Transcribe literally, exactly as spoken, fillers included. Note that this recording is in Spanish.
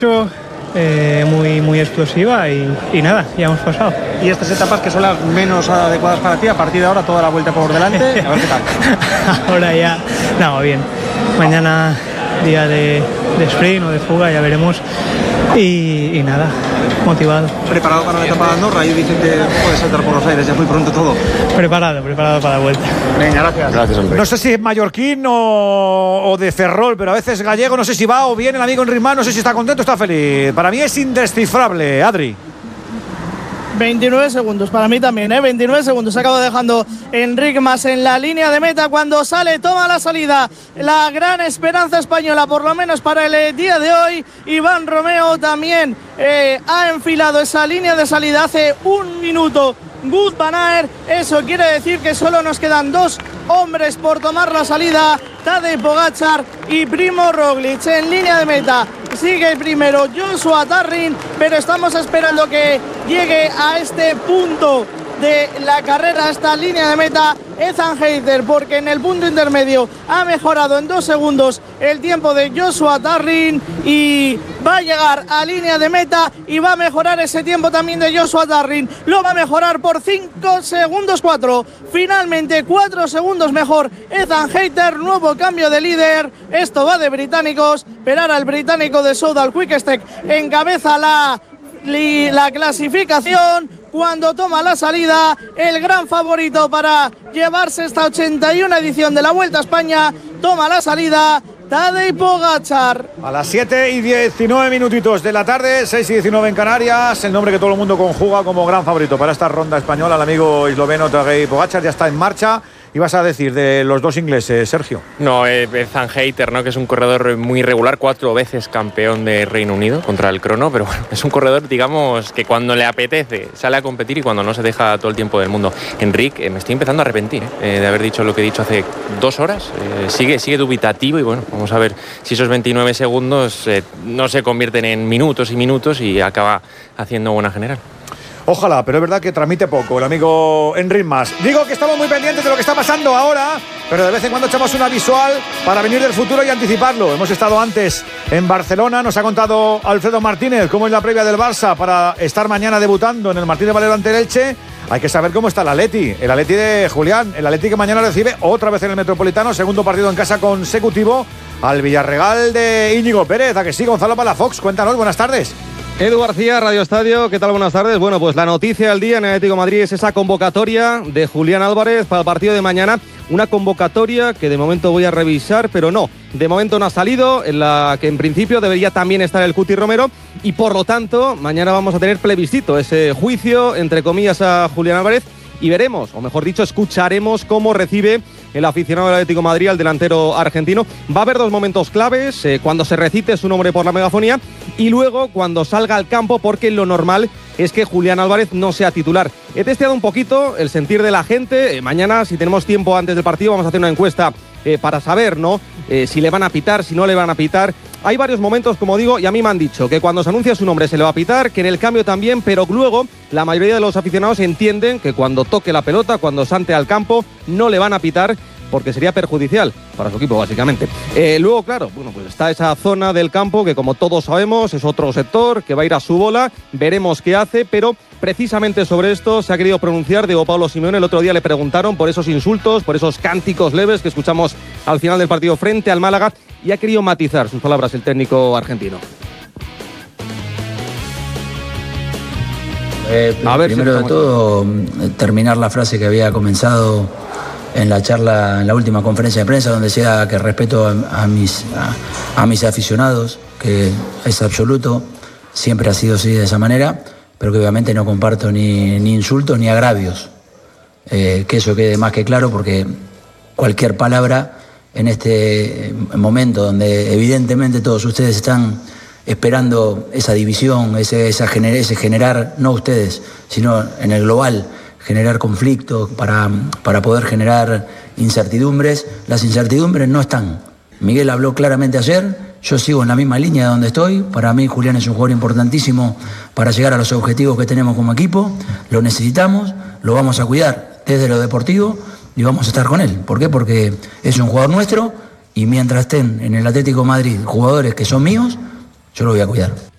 Eh, muy, muy explosiva y, y nada, ya hemos pasado. Y estas etapas que son las menos adecuadas para ti, a partir de ahora toda la vuelta por delante, a ver qué tal. Ahora ya, no, bien. Mañana día de, de sprint o de fuga, ya veremos. Y, y nada, motivado. ¿Preparado para la etapa de Andorra? Ahí dicen que puede saltar por los aires ya muy pronto todo. Preparado, preparado para la vuelta. Venga, gracias. Gracias, hombre. No sé si es mallorquín o, o de Ferrol, pero a veces gallego, no sé si va o viene el amigo Enric Mas, no sé si está contento o está feliz. Para mí es indescifrable, Adri. veintinueve segundos, para mí también, ¿eh? veintinueve segundos. Se acaba dejando Enric Mas en la línea de meta cuando sale, toma la salida. La gran esperanza española, por lo menos para el día de hoy. Iván Romeo también eh, ha enfilado esa línea de salida hace un minuto. Wout van Aert, eso quiere decir que solo nos quedan dos hombres por tomar la salida, Tadej Pogačar y Primo Roglic en línea de meta. Sigue primero Joshua Tarling, pero estamos esperando que llegue a este punto de la carrera, a esta línea de meta, Ethan Hayter, porque en el punto intermedio ha mejorado en dos segundos el tiempo de Joshua Tarling y va a llegar a línea de meta y va a mejorar ese tiempo también de Joshua Tarling. Lo va a mejorar por cinco segundos cuatro. Finalmente cuatro segundos mejor Ethan Hayter, nuevo cambio de líder. Esto va de británicos, pero ahora el británico de Soudal Quick-Step encabeza la, la clasificación. Cuando toma la salida, el gran favorito para llevarse esta ochenta y una edición de la Vuelta a España, toma la salida Tadej Pogačar. A las siete y diecinueve minutitos de la tarde, seis y diecinueve en Canarias, el nombre que todo el mundo conjuga como gran favorito para esta ronda española, el amigo esloveno Tadej Pogačar ya está en marcha. ¿Y vas a decir de los dos ingleses, Sergio? No, eh, Ethan Hayter, ¿no? Que es un corredor muy regular, cuatro veces campeón de Reino Unido contra el crono, pero bueno, es un corredor, digamos, que cuando le apetece sale a competir y cuando no se deja todo el tiempo del mundo. Enric, eh, me estoy empezando a arrepentir eh, de haber dicho lo que he dicho hace dos horas. Eh, sigue, sigue dubitativo y bueno, vamos a ver si esos veintinueve segundos eh, no se convierten en minutos y minutos y acaba haciendo buena general. Ojalá, pero es verdad que transmite poco el amigo Enric Mas. Digo que estamos muy pendientes de lo que está pasando ahora, pero de vez en cuando echamos una visual para venir del futuro y anticiparlo. Hemos estado antes en Barcelona, nos ha contado Alfredo Martínez cómo es la previa del Barça para estar mañana debutando en el Martínez Valero ante el Elche. Hay que saber cómo está el Atleti, el Atleti de Julián, el Atleti que mañana recibe otra vez en el Metropolitano, segundo partido en casa consecutivo, al Villarreal de Íñigo Pérez. ¿A que sí, Gonzalo Palafox? Cuéntanos, buenas tardes. Edu García, Radio Estadio, ¿qué tal? Buenas tardes. Bueno, pues la noticia del día en el Atlético de Madrid es esa convocatoria de Julián Álvarez para el partido de mañana. Una convocatoria que de momento voy a revisar, pero no, de momento no ha salido, en la que en principio debería también estar el Cuti Romero y por lo tanto mañana vamos a tener plebiscito, ese juicio, entre comillas, a Julián Álvarez y veremos, o mejor dicho, escucharemos cómo recibe el aficionado del Atlético de Madrid al delantero argentino. Va a haber dos momentos claves, eh, cuando se recite su nombre por la megafonía y luego cuando salga al campo, porque lo normal es que Julián Álvarez no sea titular. He testeado un poquito el sentir de la gente. Eh, mañana, si tenemos tiempo antes del partido, vamos a hacer una encuesta eh, para saber, ¿no? Eh, si le van a pitar, si no le van a pitar. Hay varios momentos, como digo, y a mí me han dicho que cuando se anuncia su nombre se le va a pitar, que en el cambio también, pero luego la mayoría de los aficionados entienden que cuando toque la pelota, cuando salte al campo, no le van a pitar porque sería perjudicial para su equipo, básicamente. Eh, luego, claro, bueno, pues está esa zona del campo que, como todos sabemos, es otro sector que va a ir a su bola. Veremos qué hace, pero precisamente sobre esto se ha querido pronunciar Diego Pablo Simeone. El otro día le preguntaron por esos insultos, por esos cánticos leves que escuchamos al final del partido frente al Málaga, y ha querido matizar sus palabras el técnico argentino. Eh, a ver, primero si de todo, terminar la frase que había comenzado en la charla, en la última conferencia de prensa, donde decía que respeto a, a, mis, a, a mis aficionados, que es absoluto, siempre ha sido así de esa manera, pero que obviamente no comparto ni, ni insultos ni agravios. Eh, que eso quede más que claro, porque cualquier palabra en este momento donde evidentemente todos ustedes están esperando esa división, ese, esa gener, ese generar, no ustedes, sino en el global, generar conflictos para, para poder generar incertidumbres. Las incertidumbres no están. Miguel habló claramente ayer, yo sigo en la misma línea de donde estoy. Para mí Julián es un jugador importantísimo para llegar a los objetivos que tenemos como equipo. Lo necesitamos, lo vamos a cuidar desde lo deportivo y vamos a estar con él. ¿Por qué? Porque es un jugador nuestro y mientras estén en el Atlético de Madrid jugadores que son míos, yo lo voy a cuidar.